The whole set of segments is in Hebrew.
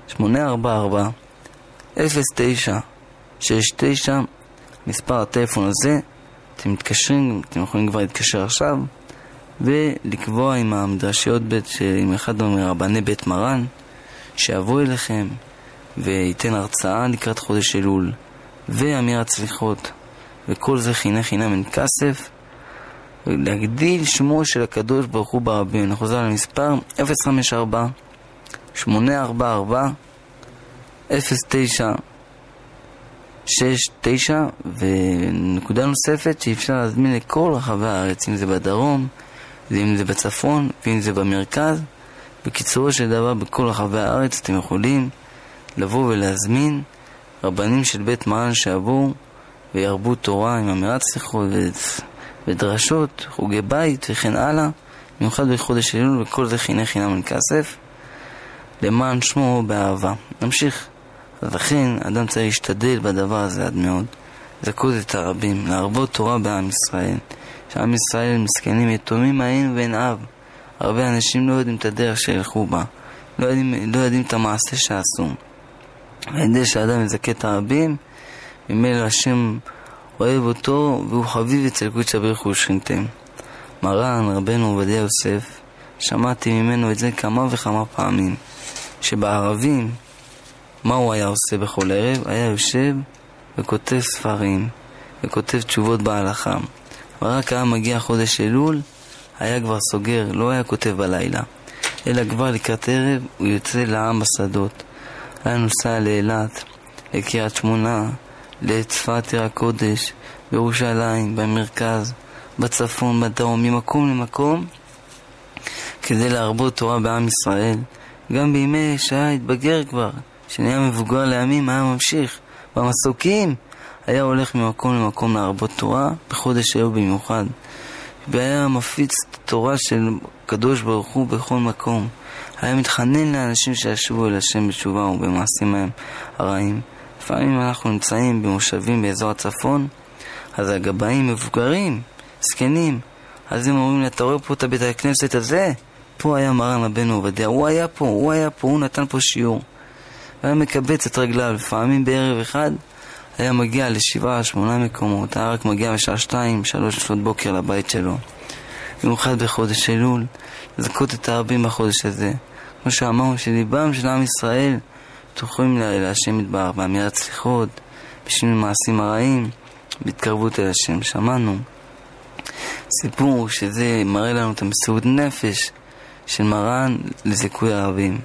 844 0969, מספר הטלפון הזה. אתם מתקשרים, אתם יכולים כבר להתקשר עכשיו ולקבוע עם המדרשיות עם אחד מרבני בית מרן שיבוא אליכם וייתן הרצאה לקראת חודש אלול ואמירת סליחות, וכל זה חינם אין כסף, להגדיל שמו של הקדוש ברוך הוא ברבים. אנחנו חוזרים למספר 054 844 0969. ונקודה נוספת שאפשר להזמין לכל רחבי הארץ, אם זה בדרום, אם זה בצפון ואם זה במרכז. בקיצורו של דבר, בכל רחבי הארץ אתם יכולים לבוא ולהזמין רבנים של בית מרן שיבואו וירבו תורה עם אמירת סליחות ודרשות, חוגי בית וכן הלאה, במיוחד בחודש אלול, וכל זה חינם אין כסף למען שמו באהבה. נמשיך. אז לכן אדם צריך להשתדל בדבר הזה עד מאוד, זכות את הרבים, להרבות תורה בעם ישראל. שעם ישראל מסכנים יתומים אין ואין אב. הרבה אנשים לא יודעים את הדרך שילכו בה, לא יודעים את המעשה שעשו. וידע שאדם יזכה את הרבים, ממילא השם אוהב אותו והוא חביב אצל קודש בריך הוא שכינתם. מרן רבנו עובדיה יוסף, שמעתי ממנו את זה כמה וכמה פעמים, שבערבים מה הוא היה עושה בכל ערב? היה יושב וכותב ספרים וכותב תשובות בהלכה. ורק היה מגיע חודש אלול, היה כבר סוגר, לא היה כותב בלילה, אלא כבר לקראת ערב הוא יוצא לעם בשדות. היה נוסע לאילת, לקריית שמונה, לצפת עיר הקודש, בירושלים, במרכז, בצפון, בדרום, ממקום למקום, כדי להרבות תורה בעם ישראל. גם בימי שהיה התבגר כבר, שנהיה מבוגר לימים, היה ממשיך במסוקים, היה הולך ממקום למקום להרבות תורה בחודש אלול במיוחד, והיה מפיץ תורה של קדוש ברוך הוא בכל מקום. היה מתחנן לאנשים שישובו אל השם בתשובה ובמעשים מהם הרעים. לפעמים אנחנו נמצאים במושבים באזור הצפון, אז הגבאים מבוגרים, סקנים, אז הם אומרים לה, אתה רואה פה את בית הכנסת הזה? פה היה מרן רבנו עובדיה, הוא היה פה, הוא נתן פה שיעור. והיה מקבץ את רגליו. לפעמים בערב אחד היה מגיע ל7-8 מקומות, היה רק מגיע בשעה 2-3 לפנות בוקר לבית שלו. במיוחד בחודש אלול, זכות את הרבים בחודש הזה. כמו שאמרנו, שליבם של עם ישראל תוכלים להשם יתברך באמירת סליחות, בשביל מעשים הרעים, בהתקרבות אל השם. שמענו סיפור שזה מראה לנו את המסירות נפש של מרן לזיכוי הרבים.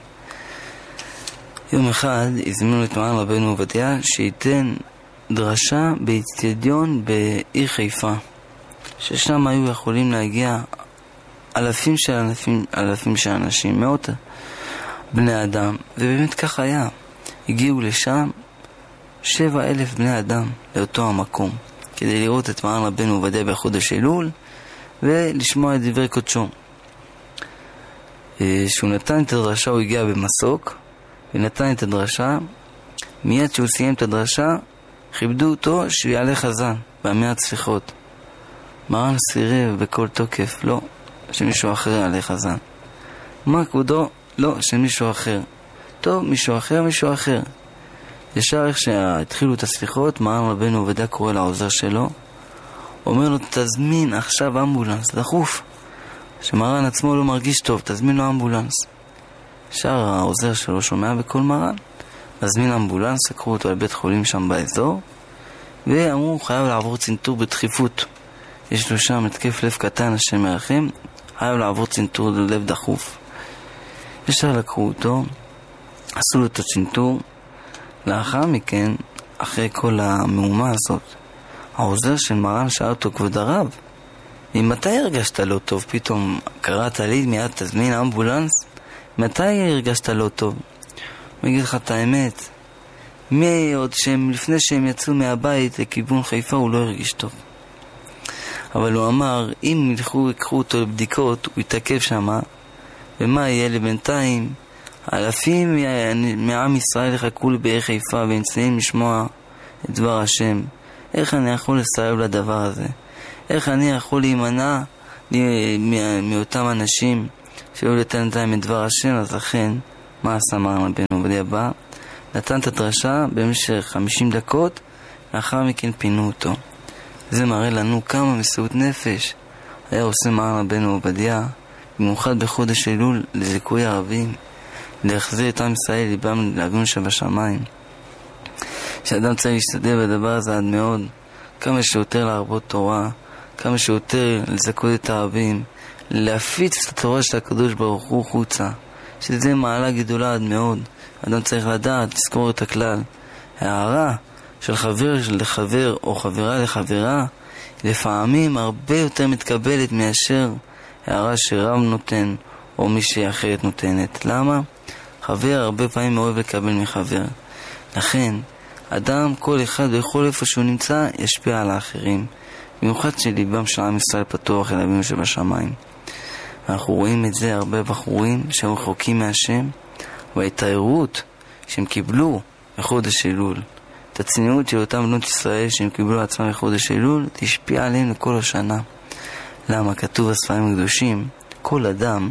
יום אחד הזמינו את מרן רבנו עובדיה שייתן דרשה באצטדיון בעיר חיפה, ששם היו יכולים להגיע אלפים של אנשים, מאות בני אדם, ובאמת כך היה. הגיעו לשם 7,000 בני אדם לאותו המקום, כדי לראות את מרן רבנו עובדיה בחודש אלול ולשמוע את דברי קודשו. שהוא נתן את הדרשה, הוא הגיע במסוק ונתן את הדרשה. מיד שהוא סיים את הדרשה כיבדו אותו שהוא יעלה חזן באמירת סליחות. מרן סירב בכל תוקף, לא, שמישהו אחר יעלה חזן. מה כבודו? לא, שמישהו אחר. טוב, מישהו אחר. ישר איך שהתחילו את הסליחות, מרן רבנו עובדיה קורא לעוזר שלו, אומר לו, תזמין עכשיו אמבולנס, דחוף. שמרן עצמו לא מרגיש טוב, תזמין לו אמבולנס. ישר העוזר שלו שומע בכל מרן, מזמין אמבולנס, לקחו אותו לבית חולים שם באזור, ואמרו, הוא חייב לעבור צנתור בדחיפות. יש לו שם התקף לב קטן, השם ירחם, חייב לעבור צנתור ללב דחוף. ישר לקחו אותו, עשו לו את הצנתור. לאחר מכן, אחרי כל המהומה הזאת, העוזר של מרן שאל אותו, כבוד הרב, מתי הרגשת לא טוב? פתאום קראת לי מיד תזמין אמבולנס? מתי הרגשת לא טוב? אני אגיד לך את האמת, לפני שהם יצאו מהבית לכיוון חיפה הוא לא הרגיש טוב. אבל הוא אמר, אם יקחו אותו לבדיקות, הוא יתעכב שמה, ומה יהיה לבינתיים? אלפים מעם ישראל יחכו לי בעיר חיפה ונצאים לשמוע את דבר השם. איך אני יכול לסרב לדבר הזה? איך אני יכול להימנע מאותם אנשים שהיו לתת להם את דבר השם? אז לכן מה עשה מרן רבנו עובדיה? בא, נתן את הדרשה במשך 50 דקות, לאחר מכן פינו אותו. זה מראה לנו כמה מסירות נפש היה עושה מרן רבנו עובדיה, במיוחד בחודש אלול, לזיכוי הרבים, להחזיר את עם ישראל ליבם לאבינו שבשמיים. שאדם צריך להשתדל בדבר הזה עד מאוד, כמה שיותר להרבות תורה, כמה שיותר לזכות את הרבים, להפיץ את התורה של הקדוש ברוך הוא חוצה, שזה מעלה גדולה עד מאוד. אדם צריך לדעת, לזכור את הכלל. הערה של חבר לחבר או חברה לחברה לפעמים הרבה יותר מתקבלת מאשר הערה שרב נותן או מישהי אחרת נותנת. למה? חבר הרבה פעמים אוהב לקבל מחבר. לכן אדם, כל אחד בכל איפה שהוא נמצא, ישפיע על האחרים, במיוחד שליבם של עם ישראל פתוח אל אבינו שבשמיים. אנחנו רואים את זה הרבה בחורים שהם רחוקים מהשם, וההתארות שהם קיבלו בחודש אלול, את הצניעות של אותם בנות ישראל שהם קיבלו עצמם בחודש אלול, תשפיע עליהם לכל השנה. למה? כתוב בספרים הקדושים, כל אדם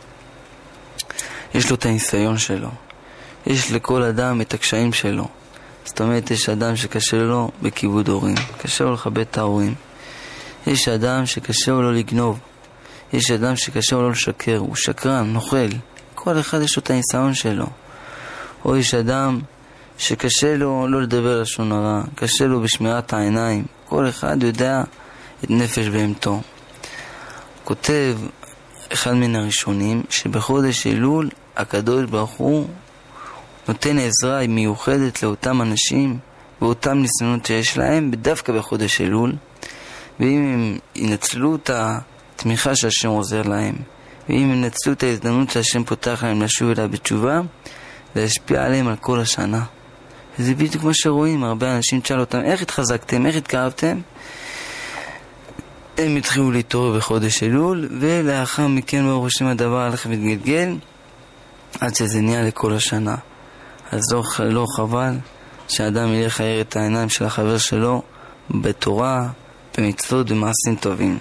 יש לו את הניסיון שלו, יש לכל אדם את הקשיים שלו. זאת אומרת, יש אדם שקשה לו בכיבוד הורים, קשה לו לכבד את ההורים. יש אדם שקשה לו לגנוב, יש אדם שקשה לו לשקר, הוא שקרן, נוכל. כל אחד יש לו את הניסיון שלו. או יש אדם שקשה לו לא לדבר לשון הרע, קשה לו בשמירת העיניים. כל אחד יודע את נפש בהמתו. כותב אחד מן הראשונים שבחודש אלול הקדוש ברוך הוא נותן עזרה מיוחדת לאותם אנשים ואותם ניסיונות שיש להם דווקא בחודש אלול, ואם הם ינצלו את התמיכה שהשם עוזר להם, ואם הם ינצלו את ההזדמנות שהשם פותח להם לשוב אליו בתשובה, זה ישפיע עליהם על כל השנה. וזה בדיוק מה שרואים. הרבה אנשים תשאל אותם, איך התחזקתם, איך התקרבתם? הם התחילו להתעורר בחודש אלול, ולאחר מכן ברוך השם הדבר הלך מתגלגל עד שזה נהיה לכל השנה. אז לא חבל שהאדם ילך להאיר את העיניים של החבר שלו בתורה, במצוות, במעשים טובים.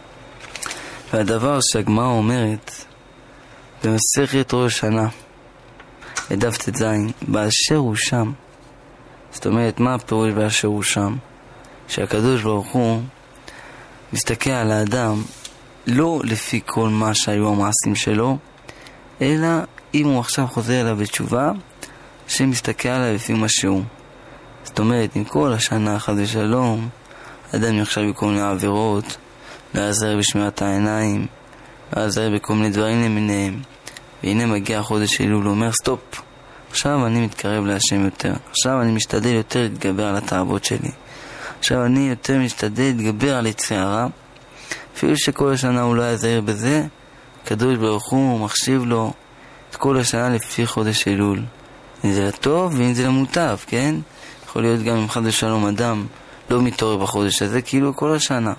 והדבר שהגמרא אומרת במסכת ראש השנה בדף ט"ז, באשר הוא שם. זאת אומרת, מה הפירוש באשר הוא שם? שהקדוש ברוך הוא מסתכל על האדם לא לפי כל מה שהיו המעשים שלו, אלא אם הוא עכשיו חוזר אליו בתשובה, שמסתכל עליו לפי מה שהוא. זאת אומרת, עם כל השנה חס ושלום אדם נחשב בכל מיני עבירות, לא יעזר בשמירת העיניים, לא יעזר בכל מיני דברים למיניהם, והנה מגיע החודש אלול, הוא אומר סטופ, עכשיו אני מתקרב להשם יותר, עכשיו אני משתדל יותר להתגבר על התאוות שלי, עכשיו אני יותר משתדל להתגבר על יצרי הרע. אפילו שכל השנה הוא לא יעזר בזה, הקדוש ברוך הוא מחשיב לו את כל השנה לפי חודש אלול, אם זה לטוב ואם זה למוטב, כן? יכול להיות גם אם חד ושלום אדם לא מתעורר בחודש הזה, כאילו כל השנה.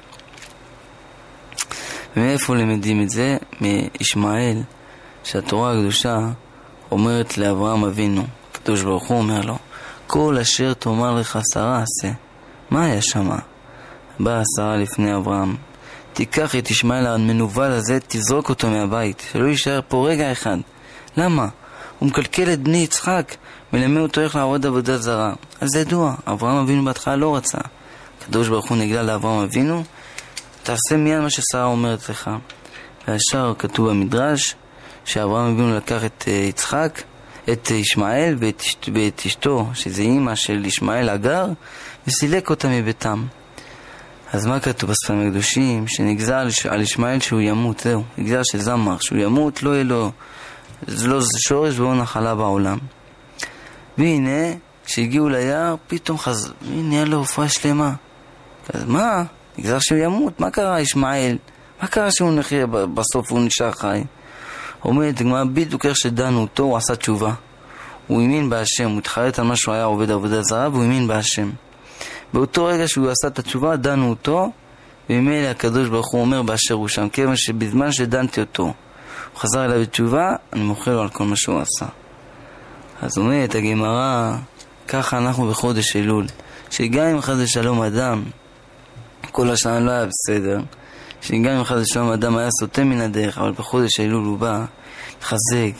ומאיפה למדים את זה? מישמעאל, שהתורה הקדושה אומרת לאברהם אבינו, הקדוש ברוך הוא אומר לו, כל אשר תאמר לך שרה עשה. מה היה שמה? באה שרה לפני אברהם, תיקח את ישמעאל המנוול הזה, תזרוק אותו מהבית, שלא יישאר פה רגע אחד. למה? הוא מקלקל את בני יצחק, מלמד אותו איך לעבוד עבודה זרה. אז זה ידוע, אברהם אבינו בהתחלה לא רצה. הקדוש ברוך הוא נגלה לאברהם אבינו, תעשה מיד מה ששרה אומרת לך. והשאר כתוב במדרש שאברהם אבינו לקח את יצחק, את ישמעאל ואת אשתו, שזה אימא של ישמעאל אגר, וסילק אותה מביתם. אז מה כתוב בספרים הקדושים? שנגזר על ישמעאל שהוא ימות, זהו, נגזר של זמר, שהוא ימות, לא יהיה לו, לא שורש ולא נחלה בעולם. והנה, כשהגיעו ליער, פתאום נהיה לו רפואה שלמה. אז מה? נגזר שהוא ימות, מה קרה ישמעאל? מה קרה שהוא נחיה בסוף והוא נשאר חי? אומרת, בדיוק איך שדנו אותו, הוא עשה תשובה. הוא האמין בהשם, הוא התחרט על מה שהוא היה עובד עבודה זרה, והוא האמין בהשם. באותו רגע שהוא עשה את התשובה, דנו אותו, וממילא הקדוש ברוך הוא אומר באשר הוא שם, כיוון שבזמן שדנתי אותו, הוא חזר אליו בתשובה, אני מוכר לו על כל מה שהוא עשה. אז אומרת הגמרא, ככה אנחנו בחודש אלול, שגם אם חס ושלום אדם, כל השנה לא היה בסדר, שגם אם חס ושלום אדם היה סוטה מן הדרך, אבל בחודש אלול הוא בא, חזק,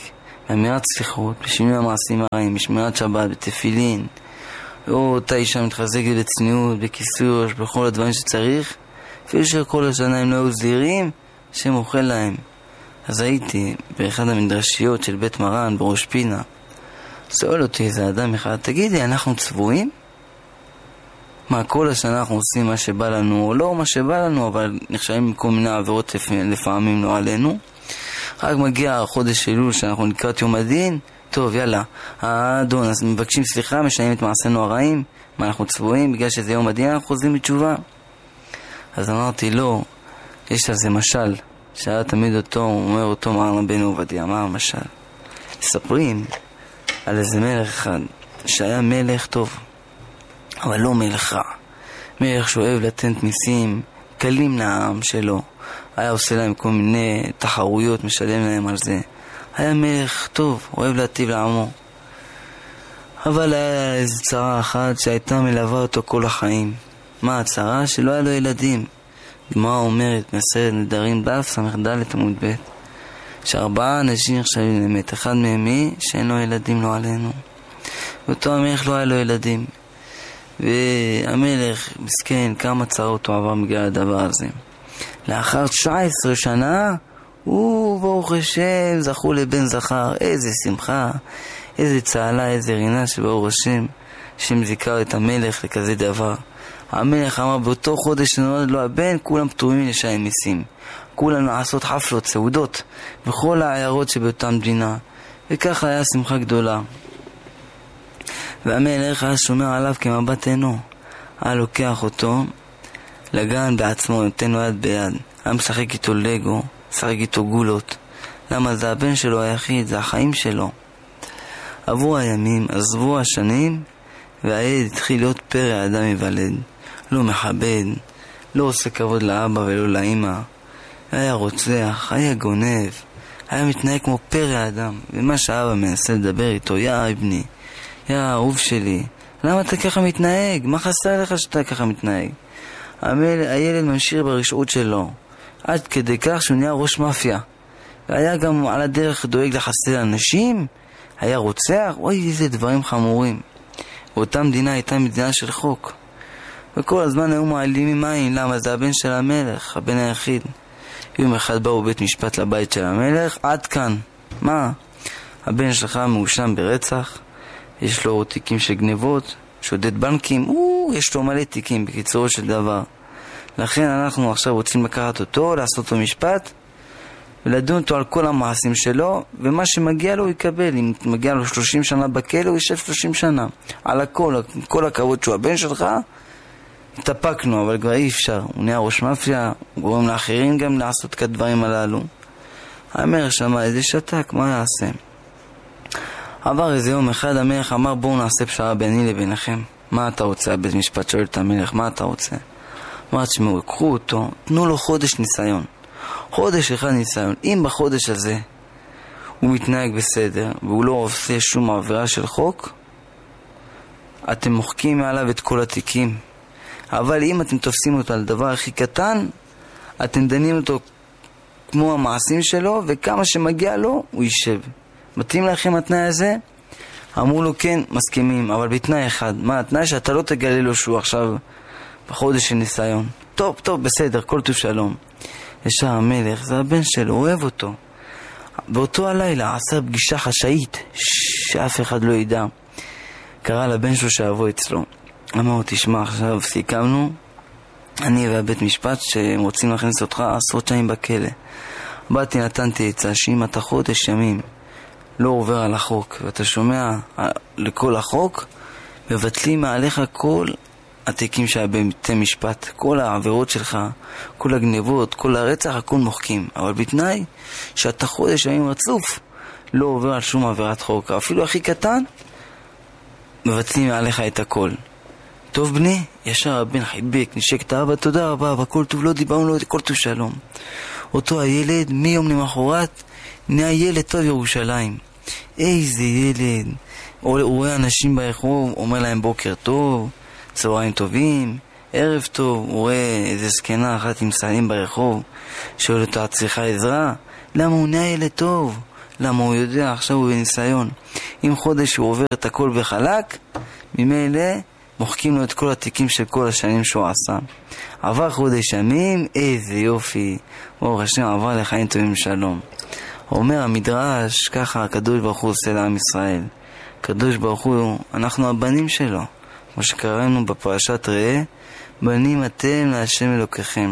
באמירת סליחות, בשינוי המעשים הרעים, בשמירת שבת, בתפילין, או אותה אישה מתחזקת בצניעות, בכיסוי ראש, בכל הדברים שצריך, אפילו שכל השנה הם לא היו זהירים, השם אוכל להם. אז הייתי באחד המדרשיות של בית מרן בראש פינה, שואל אותי איזה אדם אחד, תגידי, אנחנו צבועים? מה, כל השנה אנחנו עושים מה שבא לנו, או לא מה שבא לנו, אבל נחשבים כל מיני עבירות לפעמים לא עלינו. רק מגיע החודש אלול שאנחנו לקראת יום הדין, טוב, יאללה, האדון, אז מבקשים סליחה, משנים את מעשינו הרעים, מה, אנחנו צבועים, בגלל שזה יום הדין אנחנו חוזרים בתשובה. אז אמרתי, לא, יש על זה משל, שהיה תמיד אותו, אומר אותו מרן רבנו עובדיה, מה המשל? מספרים על איזה מלך אחד, שהיה מלך טוב, אבל לא מלך רע. מלך שאוהב לתת מיסים קלים לעם שלו, היה עושה להם כל מיני תחרויות, משלם להם על זה. היה מלך טוב, אוהב להטיב לעמו. אבל היה איזו צרה אחת שהייתה מלווה אותו כל החיים. מה הצרה? שלא היה לו ילדים. גמרא אומרת, מסרת נדרים דף ס"ד עמוד ב', שארבעה אנשים נחשבים למת, אחד מהם מי? שאין לו ילדים לא עלינו. ואותו המלך לא היה לו ילדים. והמלך מסכן, כמה צרות הוא עבר בגלל הדבר הזה. לאחר 19 שנה, ברוך השם, זכו לבן זכר. איזה שמחה, איזה צהלה, איזה רינה שברוך השם, השם זיכר את המלך לכזה דבר. המלך אמר, באותו חודש שנולד לו הבן, כולם פטורים מלשלם מיסים. כולם לעשות חפלות, סעודות, בכל העיירות שבאותה מדינה. וככה היה שמחה גדולה. והמלך היה שומר עליו כמבט עינו. היה לוקח אותו לגן בעצמו, נותן לו יד ביד. היה משחק איתו לגו, משחק איתו גולות. למה? זה הבן שלו היחיד, זה החיים שלו. עברו הימים, עזבו השנים, והילד התחיל להיות פרא אדם יוולד. לא מכבד, לא עושה כבוד לאבא ולא לאמא. היה רוצח, היה גונב, היה מתנהג כמו פרא אדם. ומה שהאבא מנסה לדבר איתו, יא אבני, יא אהוב שלי, למה אתה ככה מתנהג? מה חסר לך שאתה ככה מתנהג? הילד ממשיך ברשעות שלו, עד כדי כך שהוא נהיה ראש מאפיה. והיה גם על הדרך דואג לחסל אנשים, היה רוצח, אוי איזה דברים חמורים. ואותה מדינה הייתה מדינה של חוק. וכל הזמן היו מעלימים מים, למה? זה הבן של המלך, הבן היחיד. יום אחד באו בית משפט לבית של המלך, עד כאן. מה? הבן שלך מאושם ברצח, יש לו תיקים של גנבות, שודד בנקים, יש לו מלא תיקים בקיצורו של דבר. לכן אנחנו עכשיו רוצים לקחת אותו, לעשות אותו משפט, ולדון אותו על כל המעשים שלו, ומה שמגיע לו הוא יקבל. אם מגיע לו 30 שנה בכלא, הוא יישב 30 שנה. על הכל, כל הכבוד שהוא הבן שלך, התאפקנו, אבל כבר אי אפשר. הוא נהיה ראש מאפיה, הוא גורם לאחרים גם לעשות את הדברים הללו. המלך שמע איזה שתק, מה יעשה? עבר איזה יום אחד, המלך אמר, בואו נעשה פשרה ביני לביניכם. מה אתה רוצה? הבית משפט שואל את המלך, מה אתה רוצה? אמר, תשמעו, קחו אותו, תנו לו חודש ניסיון. חודש אחד ניסיון. אם בחודש הזה הוא מתנהג בסדר והוא לא עושה שום עבירה של חוק, אתם מוחקים מעליו את כל התיקים. אבל אם אתם תופסים אותו על דבר הכי קטן, אתם דנים אותו כמו המעשים שלו, וכמה שמגיע לו הוא יישב. מתאים לכם התנאי הזה? אמרו לו כן, מסכימים, אבל בתנאי אחד. מה התנאי? שאתה לא תגלה לו שהוא עכשיו בחודש של ניסיון. טוב, בסדר, כל טוב שלום. ישר המלך, זה הבן שלו, הוא אוהב אותו. באותו הלילה עשה פגישה חשאית, שאף אחד לא ידע. קרא לבן שלו שיבוא אצלו. אמר, תשמע, עכשיו סיכמנו, אני והבית משפט שהם רוצים להכניס אותך 10 שנים בכלא. באתי נתנתי עצה שאם אתה חודש ימים לא עובר על החוק ואתה שומע לכל החוק, מבטלים מעליך כל התיקים שהיה בבתי משפט, כל העבירות שלך, כל הגנבות, כל הרצח, הכל מוחקים. אבל בתנאי שאתה חודש ימים רצוף לא עובר על שום עבירת חוק, אפילו הכי קטן, מבטלים מעליך את הכל. טוב בני, ישר הבן חיבק, נשק את האבא, תודה רבה, הכל טוב, לא דיברנו לו, הכל טוב שלום. אותו הילד מיום למחרת נהיה ילד טוב ירושלים. איזה ילד. הוא רואה אנשים ברחוב, אומר להם בוקר טוב, צהריים טובים, ערב טוב. הוא רואה איזה זקנה אחת עם סלים ברחוב, שואל אותה, צריכה עזרה? למה? הוא נהיה ילד טוב. למה הוא יודע, עכשיו הוא בניסיון. אם חודש הוא עובר את הכל בחלק, ממילא מוחקים לו את כל התיקים של כל השנים שהוא עשה. עבר חודש ימים, איזה יופי, ברוך השם, עבר לחיים טובים שלום. אומר המדרש, ככה הקדוש ברוך הוא עושה לעם ישראל. הקדוש ברוך הוא, אנחנו הבנים שלו, כמו שקראנו בפרשת ראה, בנים אתם להשם אלוקיכם.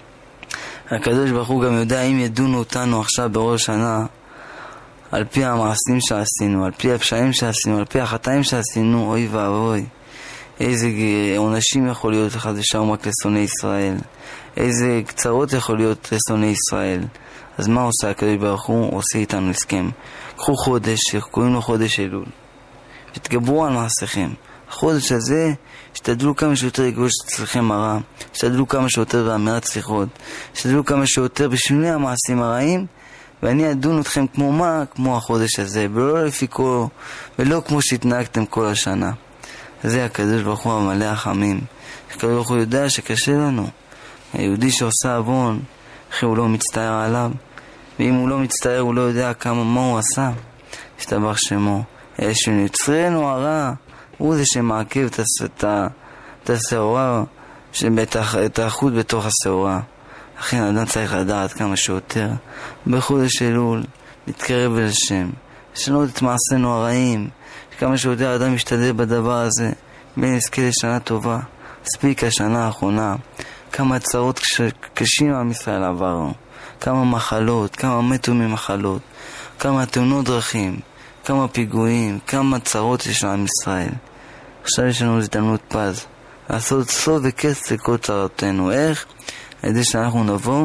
הקדוש ברוך הוא גם יודע אם ידונו אותנו עכשיו בראש שנה על פי המעשים שעשינו, על פי הפשעים שעשינו, על פי החטאים שעשינו, אוי ואבוי, איזה עונשים יכול להיות אחד ושם רק לשונאי ישראל, איזה קצרות יכול להיות לשונאי ישראל. אז מה עושה הקדוש ברוך הוא? עושה איתנו הסכם. קחו חודש, קוראים לו חודש אלול, ותגברו על מעשיכם. החודש הזה, שתדלו כמה שיותר לגבוש אצלכם הרע, שתדלו כמה שיותר באמירת סליחות, שתדלו כמה שיותר בשבילי המעשים הרעים, ואני אדון אתכם כמו מה? כמו החודש הזה, ולא לפי כל, ולא כמו שהתנהגתם כל השנה. זה הקדוש ברוך הוא המלא החמים. הקדוש ברוך הוא יודע שקשה לנו. היהודי שעושה עוון, אחי הוא לא מצטער עליו, ואם הוא לא מצטער הוא לא יודע מה הוא עשה. השתבח שמו. שנוצרנו הרע, הוא זה שמעכב את השעורה, את האחות בתוך השעורה. לכן אדם צריך לדעת כמה שיותר בחודש אלול להתקרב אל השם, לשנות את מעשינו הרעים, כמה שיותר אדם משתדל בדבר הזה, ונזכה לשנה טובה. מספיק השנה האחרונה, כמה צרות קשים עם ישראל עברו, כמה מחלות, כמה מתו ממחלות, כמה תאונות דרכים, כמה פיגועים, כמה צרות יש לעם ישראל. עכשיו יש לנו הזדמנות פז לעשות סוף וקץ לכל צרותינו. איך? על ידי שאנחנו נבוא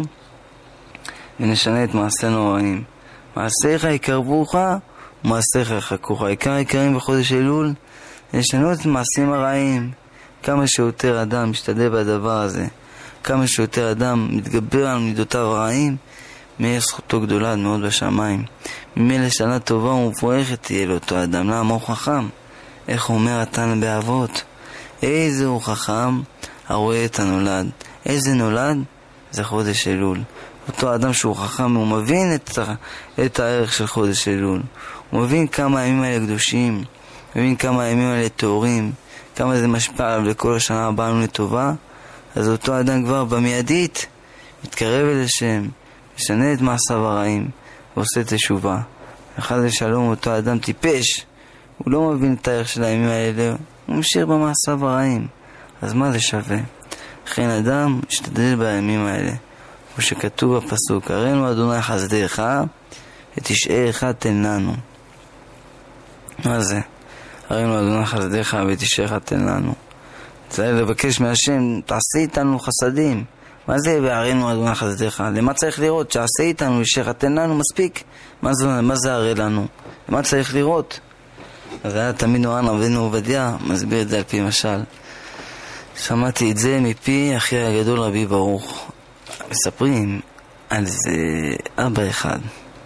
ונשנה את מעשינו הרעים. מעשיך יקרבוך ומעשיך ירחקוך. העיקר העיקרים בחודש אלול לשנות את מעשים הרעים. כמה שיותר אדם משתדל בדבר הזה, כמה שיותר אדם מתגבר על מידותיו הרעים, מאיר זכותו גדולה מאוד בשמיים. ממילא שנה טובה ומבורכת תהיה לאותו אדם. למה? הוא חכם. איך אומר התנא באבות? איזה הוא חכם הרואה את הנולד. איזה נולד? זה חודש אלול. אותו אדם שהוא חכם, הוא מבין את הערך של חודש אלול. הוא מבין כמה הימים האלה קדושים, הוא מבין כמה הימים האלה טהורים, כמה זה משפיע עליו לכל השנה הבאה לנו לטובה. אז אותו אדם כבר במיידית מתקרב אל השם, משנה את מעשיו הרעים ועושה תשובה. אחד לשלום, אותו אדם טיפש, הוא לא מבין את הערך של הימים האלה, הוא משאיר במעשיו הרעים. אז מה זה שווה? לכן אדם ישתדל בימים האלה, כמו שכתוב בפסוק, הראינו אדוני חסדיך ותשערך תן לנו. מה זה? הראינו אדוני חסדיך ותשערך תן לנו. צריך לבקש מהשם, תעשה איתנו חסדים. מה זה והראינו אדוני חסדיך? למה צריך לראות? שעשה איתנו ישערך תן לנו, מספיק. מה זה הרי לנו? למה צריך לראות? אז היה תמיד נורן רבנו עובדיה מסביר את זה על פי משל. שמעתי את זה מפי אחי הגדול רבי ברוך. מספרים על זה אבא אחד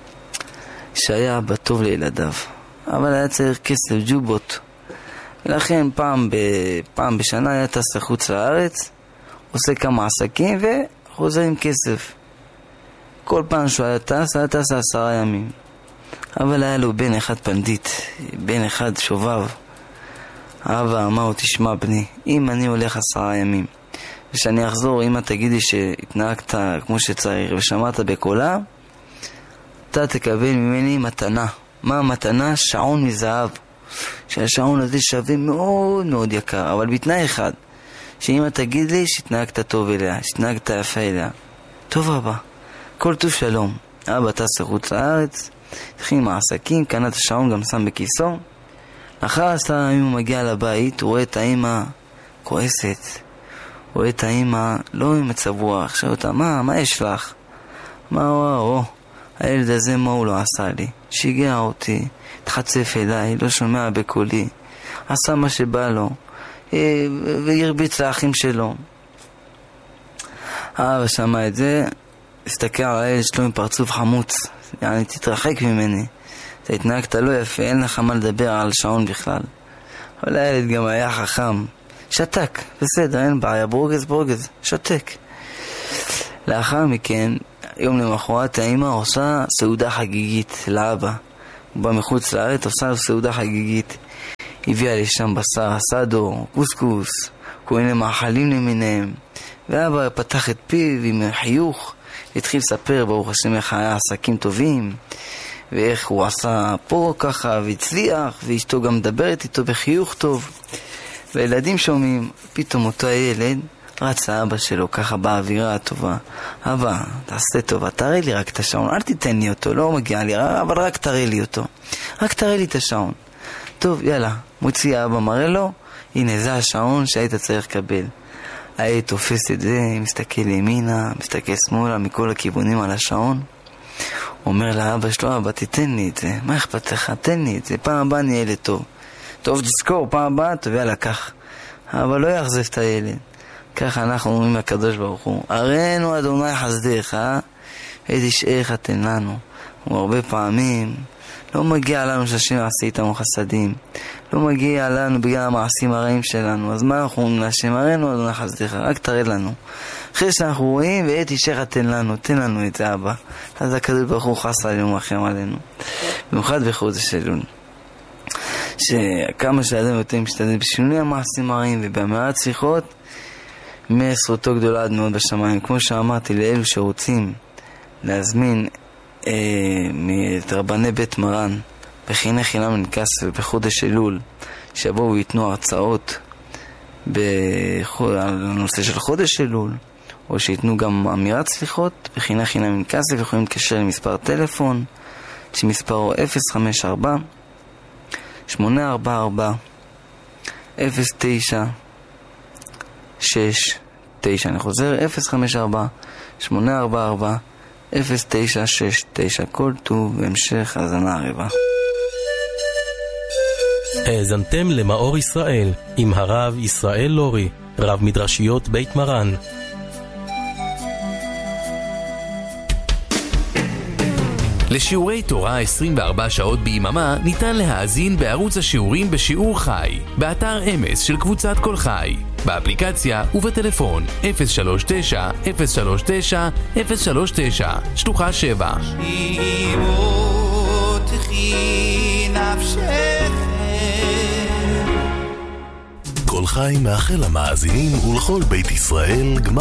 שהיה אבא טוב לילדיו, אבל היה צריך כסף, ג'ובות. לכן פעם בשנה היה טס לחוץ לארץ, עושה כמה עסקים וחוזר עם כסף. כל פעם שהוא היה טס 10 ימים. אבל היה לו בן אחד פנדיט, בן אחד שובב. אבא אמר לו, תשמע בני, אם אני הולך 10 ימים ושאני אחזור, אם אתה תגידי שהתנהגת כמו שצריך ושמעת בקולה, אתה תקבל ממני מתנה. מה המתנה? שעון מזהב, שהשעון הזה שווה מאוד מאוד יקר, אבל בתנאי אחד, שאם אתה תגיד לי שהתנהגת טוב אליה, שהתנהגת יפה אליה. טוב אבא, כל טוב שלום. אבא טס לחוץ לארץ, התחיל עם העסקים, קנה את השעון, גם שם בכיסו. לאחר 10 ימים הוא מגיע לבית, הוא רואה את האמא כועסת, הוא רואה את האמא לא עם מצב רוח. שואל אותה, מה יש לך? וואו, הילד הזה מה הוא לא עשה לי? שיגע אותי, התחצף אליי, לא שומע בקולי, עשה מה שבא לו, והרביץ לאחים שלו. אבא שמע את זה, הסתכל על הילד שלו עם פרצוף חמוץ, יעני תתרחק ממני, אתה התנהגת לא יפה, אין לך מה לדבר על שעון בכלל. אבל הילד גם היה חכם, שתק, בסדר, אין בעיה, ברוגז, שתק. לאחר מכן יום למחרת האמא עושה סעודה חגיגית לאבא. הוא בא מחוץ לארץ, עושה לו סעודה חגיגית. הביאה לשם בשר, אסדו, קוסקוס, כל מיני מאכלים למיניהם. ואבא פתח את פיו עם חיוך, התחיל לספר ברוך השם איך היה עסקים טובים, ואיך הוא עשה פה ככה והצליח, ואשתו גם מדברת איתו בחיוך טוב. והילדים שומעים, פתאום אותו הילד רץ לאבא שלו ככה באווירה הטובה. אבא, תעשה טובה, תראה לי רק את השעון, אל תיתן לי אותו, לא מגיע לי, אבל רק תראה לי אותו, רק תראה לי את השעון. טוב, יאללה, מוציא האבא, מראה לו, הנה זה השעון שהיית צריך לקבל. הילד תופס את זה, מסתכל לימינה, מסתכל שמאלה, מכל הכיוונים על השעון. אומר לאבא שלו, אבא תיתן לי את זה, מה אכפת לך, תן לי את זה, פעם הבאה נהיה ילד טוב. טוב, תזכור, פעם הבאה, טוב, יאללה, כך. אבל לא יחזב את הילד. ככה אנחנו אומרים לקדוש ברוך הוא, הראינו אדוני חסדיך, את ישעך תן לנו. הוא הרבה פעמים לא מגיע לנו שהשם יעשה איתנו חסדים, לא מגיע לנו בגלל המעשים הרעים שלנו. אז מה אנחנו אומרים להשם? הראינו אדוני חסדיך, רק תראה לנו. אחרי שאנחנו רואים, ואת ישעך תן לנו את זה אבא. אז הקדוש ברוך הוא חס עלינו ומרחם עלינו, במיוחד בחודש אלול, שכמה שאדם יותר משתדל בשינוי המעשים הרעים ובמעט שיחות, מעשרותו גדולה עד מאוד בשמיים. כמו שאמרתי, לאלו שרוצים להזמין את רבני בית מרן בחינך חינם נקס ובחודש אלול, שיבואו ויתנו הרצאות על הנושא של חודש אלול, או שיתנו גם אמירת סליחות בחינך חינם נקס, ויכולים להתקשר למספר טלפון שמספרו 054 844 09 69. אני חוזר, 054-844-0969. כל טוב והמשך האזנה הרבה. האזנתם למאור ישראל עם הרב ישראל לורי, רב מדרשיות בית מרן. לשיעורי תורה 24 שעות ביממה ניתן להאזין בערוץ השיעורים בשיעור חי, באתר אמס של קבוצת כל חי, באפליקציה ובטלפון 039-039-039, שלוחה 7. כל חי מאחל למאזינים ולכל בית ישראל גמר